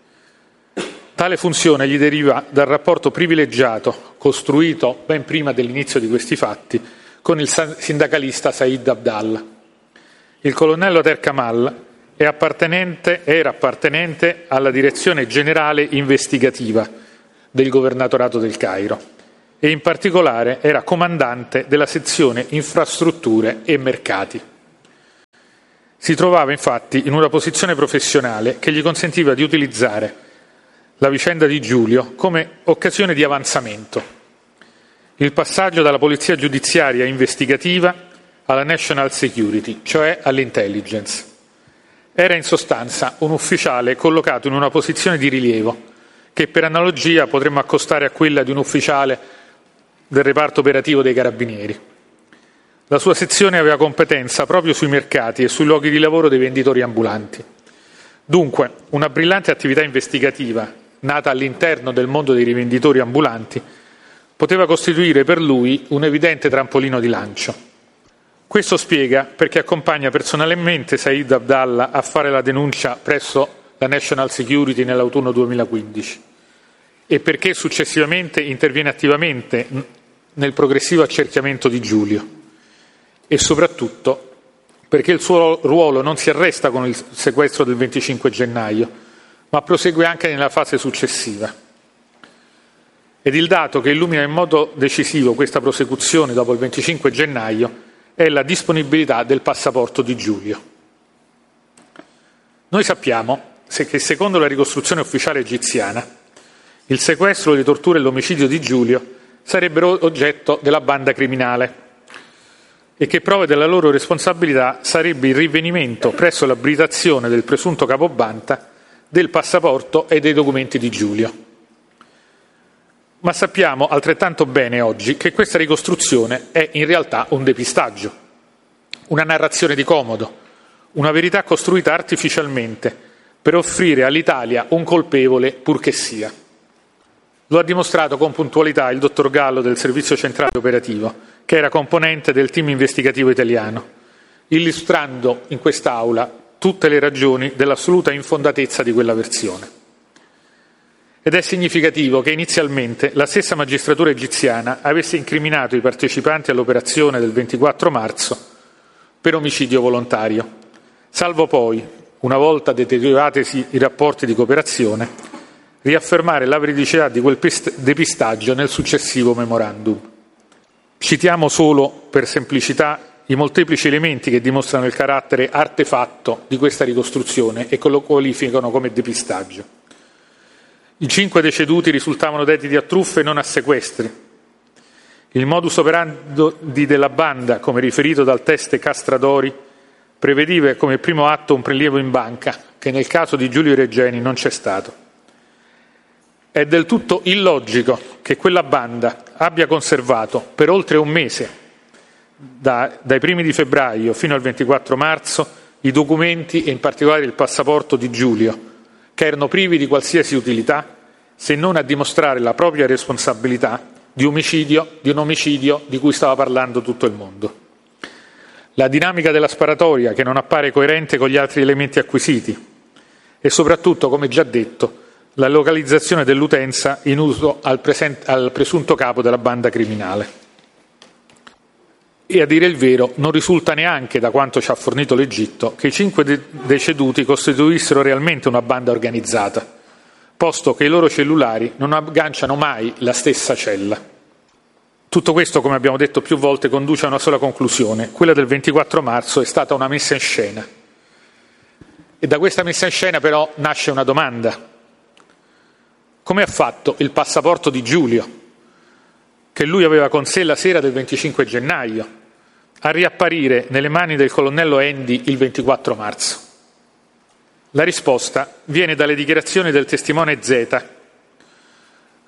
Tale funzione gli deriva dal rapporto privilegiato, costruito ben prima dell'inizio di questi fatti, con il sindacalista Said Abdallah. Il colonnello Ater Kamal è appartenente, era appartenente alla direzione generale investigativa del governatorato del Cairo e in particolare era comandante della sezione infrastrutture e mercati. Si trovava infatti in una posizione professionale che gli consentiva di utilizzare la vicenda di Giulio come occasione di avanzamento. Il passaggio dalla polizia giudiziaria investigativa alla National Security, cioè all'intelligence. Era in sostanza un ufficiale collocato in una posizione di rilievo che per analogia potremmo accostare a quella di un ufficiale del reparto operativo dei Carabinieri. La sua sezione aveva competenza proprio sui mercati e sui luoghi di lavoro dei venditori ambulanti. Dunque, una brillante attività investigativa nata all'interno del mondo dei rivenditori ambulanti, poteva costituire per lui un evidente trampolino di lancio. Questo spiega perché accompagna personalmente Said Abdallah a fare la denuncia presso la National Security nell'autunno duemilaquindici e perché successivamente interviene attivamente nel progressivo accerchiamento di Giulio e soprattutto perché il suo ruolo non si arresta con il sequestro del venticinque gennaio, ma prosegue anche nella fase successiva. Ed il dato che illumina in modo decisivo questa prosecuzione dopo il venticinque gennaio è la disponibilità del passaporto di Giulio. Noi sappiamo che secondo la ricostruzione ufficiale egiziana il sequestro, le torture e l'omicidio di Giulio sarebbero oggetto della banda criminale e che prove della loro responsabilità sarebbe il rinvenimento presso l'abitazione del presunto capobanda del passaporto e dei documenti di Giulio. Ma sappiamo altrettanto bene oggi che questa ricostruzione è in realtà un depistaggio, una narrazione di comodo, una verità costruita artificialmente per offrire all'Italia un colpevole purché sia. Lo ha dimostrato con puntualità il dottor Gallo del Servizio Centrale Operativo, che era componente del team investigativo italiano, illustrando in quest'Aula tutte le ragioni dell'assoluta infondatezza di quella versione. Ed è significativo che inizialmente la stessa magistratura egiziana avesse incriminato i partecipanti all'operazione del ventiquattro marzo per omicidio volontario, salvo poi, una volta deterioratisi i rapporti di cooperazione, riaffermare la veridicità di quel depistaggio nel successivo memorandum. Citiamo solo, per semplicità, i molteplici elementi che dimostrano il carattere artefatto di questa ricostruzione e che lo qualificano come depistaggio. I cinque deceduti risultavano dediti a truffe e non a sequestri. Il modus operandi della banda, come riferito dal test Castradori, prevedeva come primo atto un prelievo in banca, che nel caso di Giulio Regeni non c'è stato. È del tutto illogico che quella banda abbia conservato per oltre un mese, Da, dai primi di febbraio fino al ventiquattro marzo, i documenti e in particolare il passaporto di Giulio, che erano privi di qualsiasi utilità se non a dimostrare la propria responsabilità di omicidio, di un omicidio di cui stava parlando tutto il mondo. La dinamica della sparatoria che non appare coerente con gli altri elementi acquisiti e soprattutto, come già detto, la localizzazione dell'utenza in uso al, present- al presunto capo della banda criminale. E a dire il vero non risulta neanche da quanto ci ha fornito l'Egitto che i cinque de- deceduti costituissero realmente una banda organizzata, posto che i loro cellulari non agganciano mai la stessa cella. Tutto questo, come abbiamo detto più volte, conduce a una sola conclusione: quella del ventiquattro marzo è stata una messa in scena. E da questa messa in scena però nasce una domanda: come ha fatto il passaporto di Giulio, che lui aveva con sé la sera del venticinque gennaio, a riapparire nelle mani del colonnello Endi il ventiquattro marzo? La risposta viene dalle dichiarazioni del testimone Z,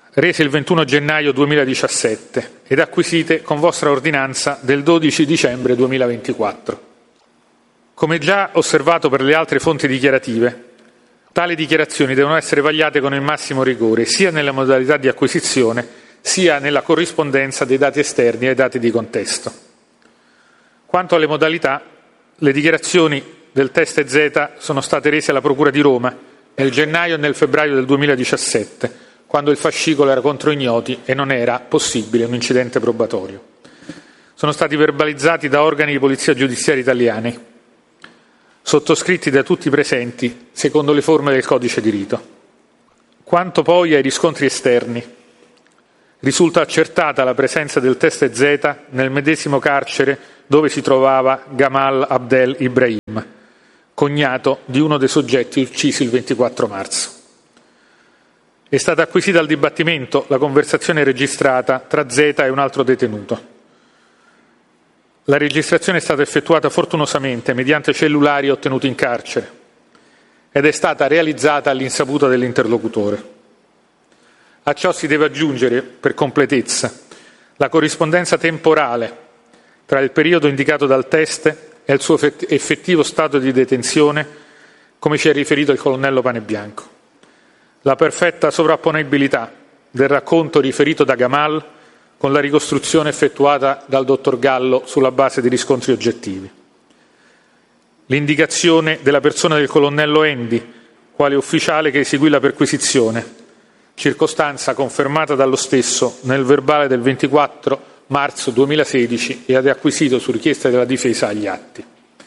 rese il ventuno gennaio duemiladiciassette ed acquisite con vostra ordinanza del dodici dicembre duemilaventiquattro. Come già osservato per le altre fonti dichiarative, tali dichiarazioni devono essere vagliate con il massimo rigore, sia nelle modalità di acquisizione, sia nella corrispondenza dei dati esterni ai dati di contesto. Quanto alle modalità, le dichiarazioni del test Z sono state rese alla Procura di Roma nel gennaio e nel febbraio del duemiladiciassette, quando il fascicolo era contro ignoti e non era possibile un incidente probatorio. Sono stati verbalizzati da organi di polizia giudiziaria italiani, sottoscritti da tutti i presenti secondo le forme del codice di rito. Quanto poi ai riscontri esterni, risulta accertata la presenza del test Z nel medesimo carcere dove si trovava Gamal Abdel Ibrahim, cognato di uno dei soggetti uccisi il ventiquattro marzo. È stata acquisita al dibattimento la conversazione registrata tra Z e un altro detenuto. La registrazione è stata effettuata fortunosamente mediante cellulari ottenuti in carcere ed è stata realizzata all'insaputa dell'interlocutore. A ciò si deve aggiungere, per completezza, la corrispondenza temporale tra il periodo indicato dal test e il suo effettivo stato di detenzione, come ci ha riferito il colonnello Panebianco. La perfetta sovrapponibilità del racconto riferito da Gamal con la ricostruzione effettuata dal dottor Gallo sulla base di riscontri oggettivi. L'indicazione della persona del colonnello Endi, quale ufficiale che eseguì la perquisizione, circostanza confermata dallo stesso nel verbale del ventiquattro marzo duemilasedici e ad acquisito su richiesta della difesa agli atti.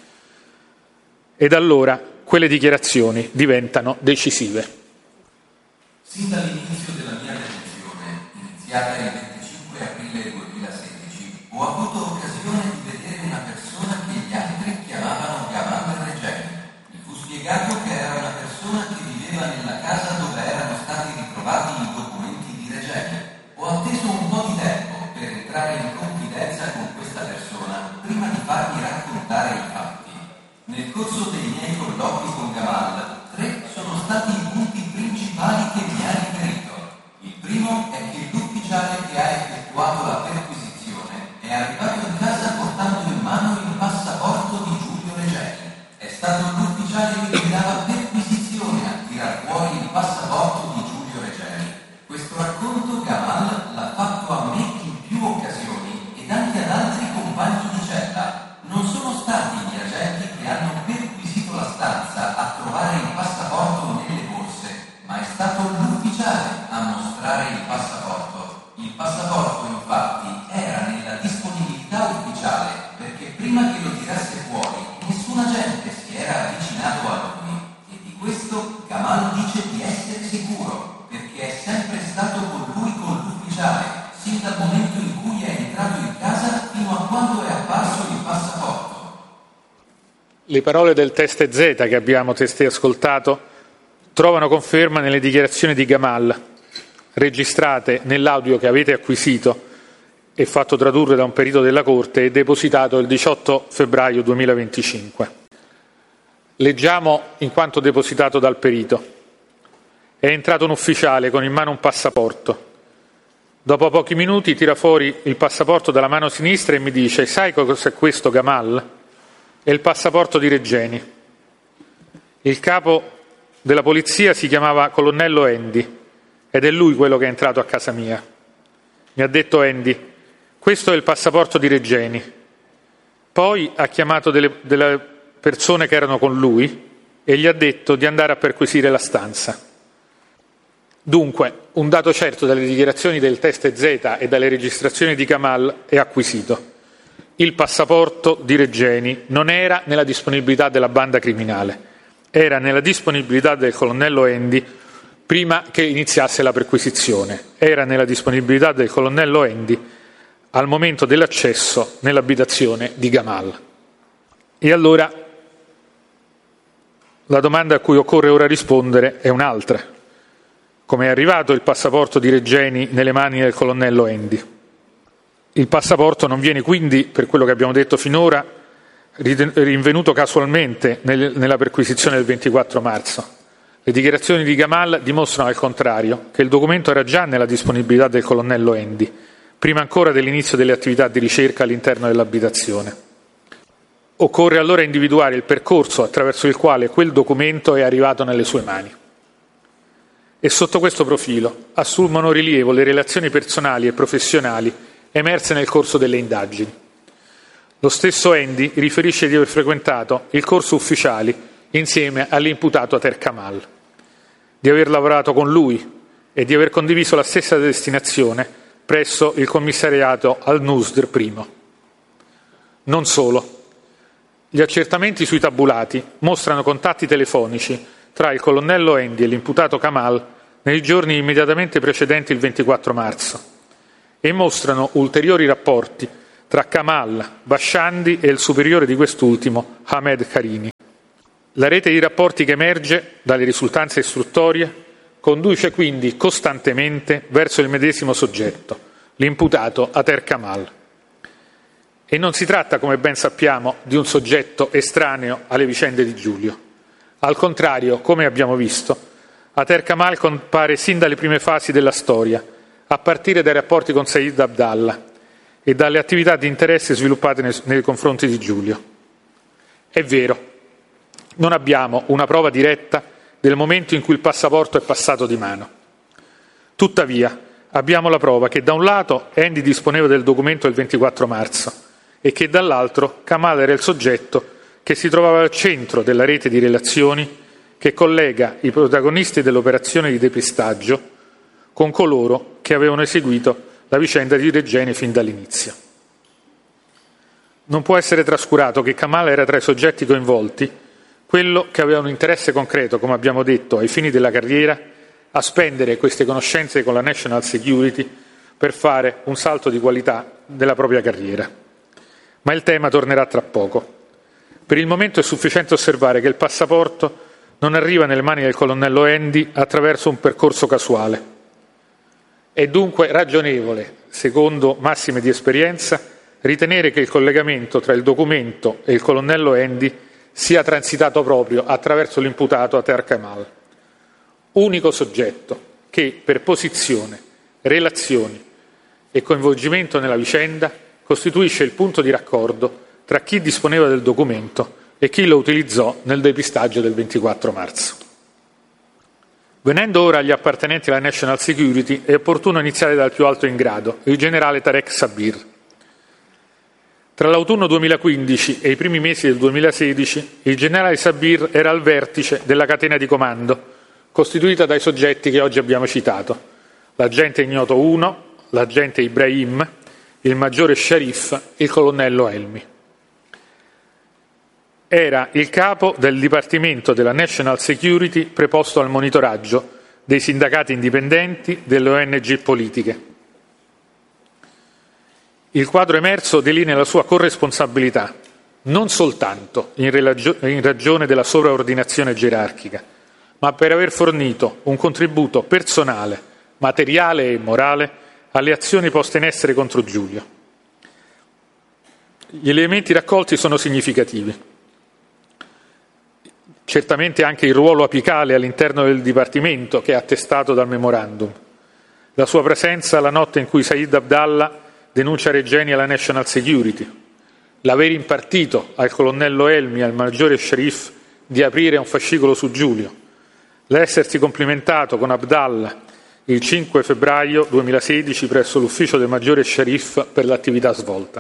Ed allora quelle dichiarazioni diventano decisive. Sin dall'inizio della mia detenzione, iniziata il venticinque aprile duemilasedici, ho avuto occasione di vedere una persona che gli altri chiamavano Gamal Regeni. Mi fu spiegato che era una persona che viveva nella casa dove erano stati ritrovati i documenti di Regeni. Ho atteso un po' di tempo per entrare in confidenza con questa persona prima di farmi raccontare i fatti. Nel corso dei miei colloqui con Gamal, tre sono stati i punti principali che mi ha riferito. Il primo è che l'ufficiale che ha effettuato la perquisizione è arrivato in casa portando in mano il passaporto di Giulio Regeni. È stato l'ufficiale che guidava perquisizione a tirar fuori il passaporto di Giulio Regeni. Questo racconto Gamal l'ha fatto a me in più occasioni ed anche ad altri compagni di cella. Non sono stati gli agenti che hanno perquisito la stanza a trovare il passaporto nelle borse, ma è stato l'ufficiale a mostrare il passaporto. Il passaporto, infatti, era nella disponibilità ufficiale, perché prima che lo tirasse fuori nessun agente si era avvicinato a lui. E di questo Gamal dice di essere sicuro, perché è sempre stato con lui, con l'ufficiale, sin dal momento in cui è entrato in casa fino a quando è apparso il passaporto. Le parole del test Z che abbiamo testé ascoltato trovano conferma nelle dichiarazioni di Gamal, registrate nell'audio che avete acquisito e fatto tradurre da un perito della Corte e depositato il diciotto febbraio duemilaventicinque. Leggiamo in quanto depositato dal perito. È entrato un ufficiale con in mano un passaporto. Dopo pochi minuti tira fuori il passaporto dalla mano sinistra e mi dice: «Sai cos'è questo, Gamal?» È il passaporto di Regeni. Il capo della polizia si chiamava colonnello Endi ed è lui quello che è entrato a casa mia. Mi ha detto Endi: «Questo è il passaporto di Regeni». Poi ha chiamato delle, delle persone che erano con lui e gli ha detto di andare a perquisire la stanza. Dunque, un dato certo dalle dichiarazioni del test Z e dalle registrazioni di Gamal è acquisito. Il passaporto di Regeni non era nella disponibilità della banda criminale, era nella disponibilità del colonnello Endi prima che iniziasse la perquisizione, era nella disponibilità del colonnello Endi al momento dell'accesso nell'abitazione di Gamal. E allora la domanda a cui occorre ora rispondere è un'altra. Come è arrivato il passaporto di Regeni nelle mani del colonnello Endi? Il passaporto non viene quindi, per quello che abbiamo detto finora, rinvenuto casualmente nel, nella perquisizione del ventiquattro marzo, Le dichiarazioni di Gamal dimostrano al contrario che il documento era già nella disponibilità del colonnello Endi, prima ancora dell'inizio delle attività di ricerca all'interno dell'abitazione. Occorre allora individuare il percorso attraverso il quale quel documento è arrivato nelle sue mani. E sotto questo profilo assumono rilievo le relazioni personali e professionali emerse nel corso delle indagini. Lo stesso Endi riferisce di aver frequentato il corso ufficiali insieme all'imputato Ater Kamal, di aver lavorato con lui e di aver condiviso la stessa destinazione presso il commissariato al-Nusr primo. Non solo. Gli accertamenti sui tabulati mostrano contatti telefonici tra il colonnello Endi e l'imputato Kamal nei giorni immediatamente precedenti il ventiquattro marzo e mostrano ulteriori rapporti tra Kamal, Bashandi e il superiore di quest'ultimo, Ahmed Karini. La rete di rapporti che emerge dalle risultanze istruttorie conduce quindi costantemente verso il medesimo soggetto, l'imputato Ater Kamal. E non si tratta, come ben sappiamo, di un soggetto estraneo alle vicende di Giulio. Al contrario, come abbiamo visto, Ater Kamal compare sin dalle prime fasi della storia, a partire dai rapporti con Said Abdallah e dalle attività di interesse sviluppate nei, nei confronti di Giulio. È vero, non abbiamo una prova diretta del momento in cui il passaporto è passato di mano. Tuttavia, abbiamo la prova che da un lato Endi disponeva del documento il ventiquattro marzo e che dall'altro Kamal era il soggetto che si trovava al centro della rete di relazioni che collega i protagonisti dell'operazione di depistaggio con coloro che avevano eseguito la vicenda di Regeni fin dall'inizio. Non può essere trascurato che Kamal era tra i soggetti coinvolti quello che aveva un interesse concreto, come abbiamo detto, ai fini della carriera, a spendere queste conoscenze con la National Security per fare un salto di qualità della propria carriera. Ma il tema tornerà tra poco. Per il momento è sufficiente osservare che il passaporto non arriva nelle mani del colonnello Endi attraverso un percorso casuale. È dunque ragionevole, secondo massime di esperienza, ritenere che il collegamento tra il documento e il colonnello Endi sia transitato proprio attraverso l'imputato Ater Kamal, unico soggetto che per posizione, relazioni e coinvolgimento nella vicenda costituisce il punto di raccordo tra chi disponeva del documento e chi lo utilizzò nel depistaggio del ventiquattro marzo. Venendo ora agli appartenenti alla National Security, è opportuno iniziare dal più alto in grado, il generale Tarek Sabir. Tra l'autunno duemilaquindici e i primi mesi del duemilasedici, il generale Sabir era al vertice della catena di comando, costituita dai soggetti che oggi abbiamo citato: l'agente ignoto uno, l'agente Ibrahim, il maggiore Sharif, il colonnello Elmi. Era il capo del Dipartimento della National Security preposto al monitoraggio dei sindacati indipendenti, delle O N G politiche. Il quadro emerso delinea la sua corresponsabilità, non soltanto in, relagio- in ragione della sovraordinazione gerarchica, ma per aver fornito un contributo personale, materiale e morale alle azioni poste in essere contro Giulio. Gli elementi raccolti sono significativi. Certamente anche il ruolo apicale all'interno del Dipartimento, che è attestato dal memorandum. La sua presenza la notte in cui Said Abdallah denuncia Regeni alla National Security. L'aver impartito al colonnello Elmi e al maggiore Sharif di aprire un fascicolo su Giulio. L'essersi complimentato con Abdallah il cinque febbraio duemilasedici presso l'ufficio del maggiore Sharif per l'attività svolta.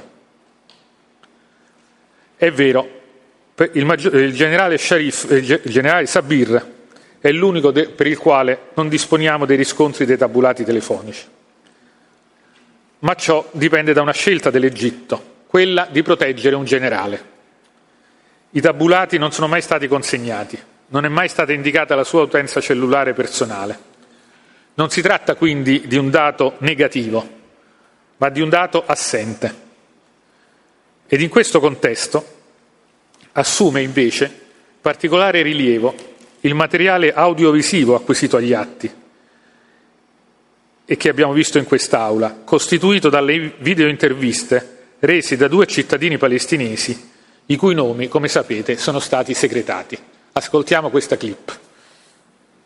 È vero, Il, maggior, il, generale Sharif, il generale Sabir è l'unico de, per il quale non disponiamo dei riscontri dei tabulati telefonici. Ma ciò dipende da una scelta dell'Egitto, quella di proteggere un generale. I tabulati non sono mai stati consegnati, non è mai stata indicata la sua utenza cellulare personale. Non si tratta quindi di un dato negativo, ma di un dato assente. Ed in questo contesto assume invece particolare rilievo il materiale audiovisivo acquisito agli atti e che abbiamo visto in quest'Aula, costituito dalle videointerviste resi da due cittadini palestinesi i cui nomi, come sapete, sono stati segretati. Ascoltiamo questa clip.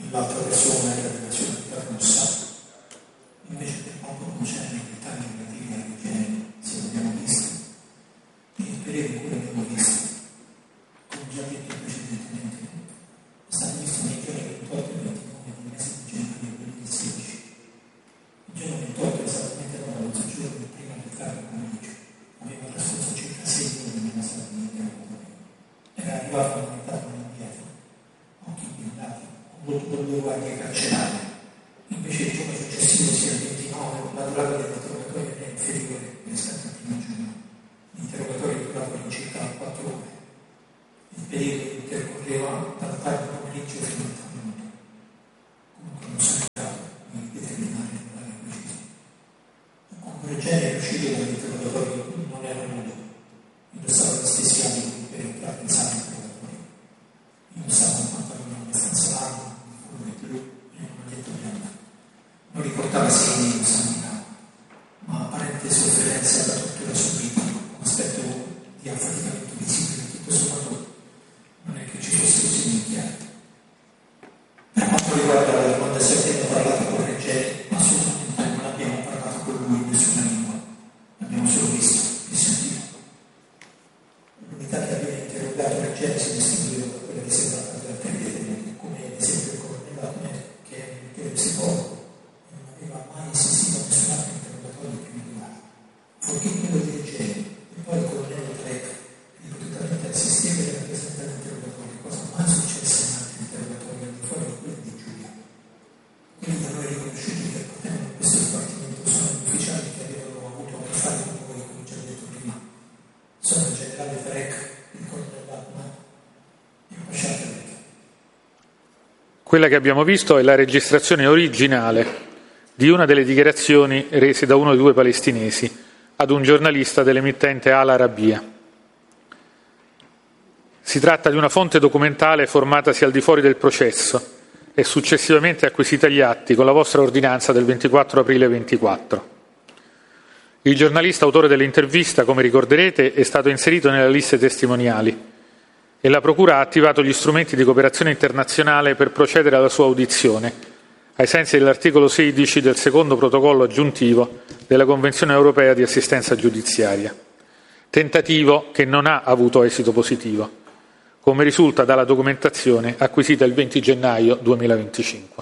l'altra persona è la relazione di Carnossa. Invece per quanto concerne i dettagli relativi alle generi, se l'abbiamo visto, e il periodo in cui l'abbiamo visto, come già detto precedentemente, è stato visto nei giorni ventotto e ventinove del mese di gennaio duemilasedici. Il giorno ventotto, esattamente dopo mezzogiorno prima del tardo pomeriggio, aveva trascorso circa sei ore nella sala di interrogatorio. Era arrivato a un'età indietro, occhi blindati, con due guardie carcerarie. Invece il giorno successivo, sia il ventinove, la durata dell'interrogatorio è inferiore rispetto al primo giorno. L'interrogatorio è durato all'incirca quattro ore. Il periodo intercorreva dal tardo pomeriggio fino al tramonto. Comunque non sono in grado di determinare l'orario preciso. Comunque Regeni è uscito dall'interrogatorio, non era nudo. Indossava gli stessi abiti per entrare in sala di interrogatorio. Indossava un pantalone abbastanza largo, di colore blu e un maglietto bianco. Non riportava segni di sanità, ma apparente sofferenza da tortura subita, con aspetto di affaticamento visibile. Tutto sommato non è che ci fossero segni chiari. Per quanto riguarda la domanda se abbiamo parlato con Regeni, assolutamente non abbiamo parlato con lui in nessuna lingua, l'abbiamo solo visto e sentito. L'unità che aveva interrogato Regeni si distingueva da quella che sembrava da altri detenuti, come ad esempio il colonnello Ahmed, che è un psicologo e non aveva mai assistito a nessun altro interrogatorio prima di ora. Fuorché quello di Regeni e poi il colonnello Trek, ripetutamente assisteva e rappresentava l'interrogatorio, cosa mai successa in altri interrogatori al di fuori di quelli di Giulia. Quelli da noi riconosciuti che appartengono a questo dipartimento sono gli ufficiali che avevano avuto a che fare con noi, come già detto prima. Sono il generale Trek, il colonnello Ahmed e il Pascià Trek. Quella che abbiamo visto è la registrazione originale di una delle dichiarazioni rese da uno dei due palestinesi ad un giornalista dell'emittente Al Arabiya. Si tratta di una fonte documentale formatasi al di fuori del processo e successivamente acquisita agli atti con la vostra ordinanza del ventiquattro aprile ventiquattro. Il giornalista autore dell'intervista, come ricorderete, è stato inserito nelle liste testimoniali e la Procura ha attivato gli strumenti di cooperazione internazionale per procedere alla sua audizione, ai sensi dell'articolo sedici del secondo protocollo aggiuntivo della Convenzione europea di assistenza giudiziaria. Tentativo che non ha avuto esito positivo, come risulta dalla documentazione acquisita il venti gennaio duemilaventicinque.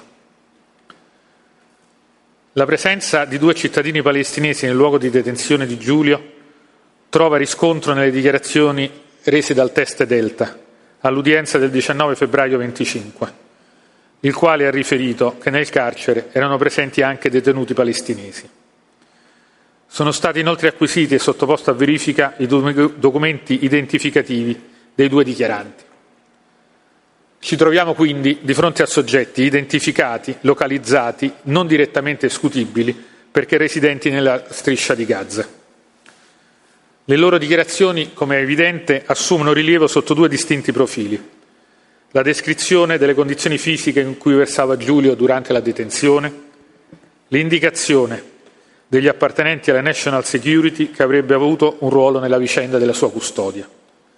La presenza di due cittadini palestinesi nel luogo di detenzione di Giulio trova riscontro nelle dichiarazioni rese dal test Delta all'udienza del diciannove febbraio venticinque, il quale ha riferito che nel carcere erano presenti anche detenuti palestinesi. Sono stati inoltre acquisiti e sottoposti a verifica i documenti identificativi dei due dichiaranti. Ci troviamo quindi di fronte a soggetti identificati, localizzati, non direttamente escutibili perché residenti nella striscia di Gaza. Le loro dichiarazioni, come è evidente, assumono rilievo sotto due distinti profili. La descrizione delle condizioni fisiche in cui versava Giulio durante la detenzione, l'indicazione degli appartenenti alla National Security che avrebbe avuto un ruolo nella vicenda della sua custodia.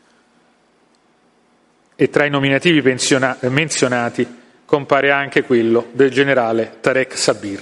E tra i nominativi pensiona- menzionati compare anche quello del generale Tarek Sabir.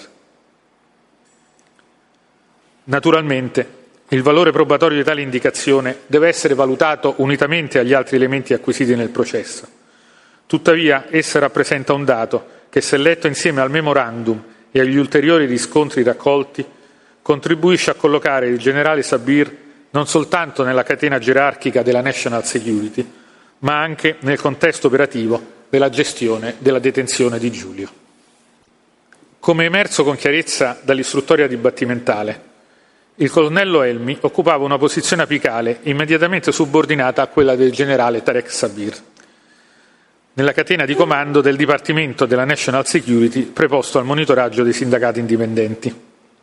Naturalmente, il valore probatorio di tale indicazione deve essere valutato unitamente agli altri elementi acquisiti nel processo. Tuttavia, essa rappresenta un dato che, se letto insieme al memorandum e agli ulteriori riscontri raccolti, contribuisce a collocare il generale Sabir non soltanto nella catena gerarchica della National Security, ma anche nel contesto operativo della gestione della detenzione di Giulio. Come emerso con chiarezza dall'istruttoria dibattimentale, il colonnello Helmi occupava una posizione apicale immediatamente subordinata a quella del generale Tarek Sabir, nella catena di comando del Dipartimento della National Security preposto al monitoraggio dei sindacati indipendenti.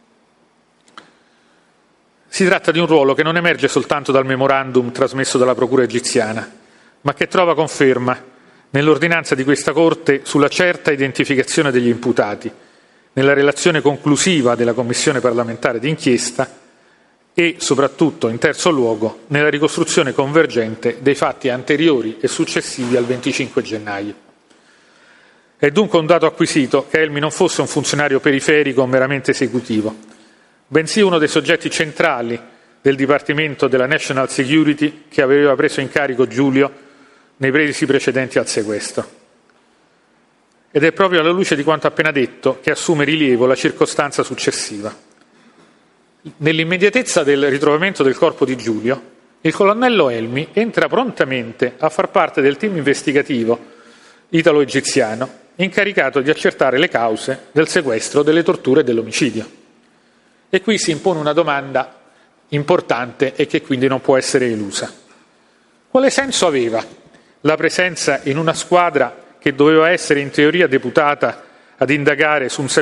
Si tratta di un ruolo che non emerge soltanto dal memorandum trasmesso dalla Procura egiziana, ma che trova conferma nell'ordinanza di questa Corte sulla certa identificazione degli imputati, nella relazione conclusiva della Commissione parlamentare d'inchiesta e, soprattutto, in terzo luogo, nella ricostruzione convergente dei fatti anteriori e successivi al venticinque gennaio. È dunque un dato acquisito che Helmy non fosse un funzionario periferico o meramente esecutivo, bensì uno dei soggetti centrali del Dipartimento della National Security che aveva preso in carico Giulio nei mesi precedenti al sequestro. Ed è proprio alla luce di quanto appena detto che assume rilievo la circostanza successiva. Nell'immediatezza del ritrovamento del corpo di Giulio, il colonnello Helmy entra prontamente a far parte del team investigativo italo-egiziano incaricato di accertare le cause del sequestro, delle torture e dell'omicidio. E qui si impone una domanda importante e che quindi non può essere elusa. Quale senso aveva la presenza in una squadra che doveva essere in teoria deputata ad indagare su un